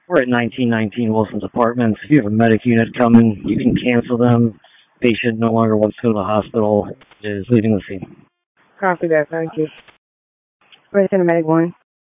We're at 1919 Wilson's Apartments. If you have a medic unit coming, you can cancel them. Patient no longer wants to go to the hospital, is leaving the scene. Copy that. Thank you. Ready, Medic 1.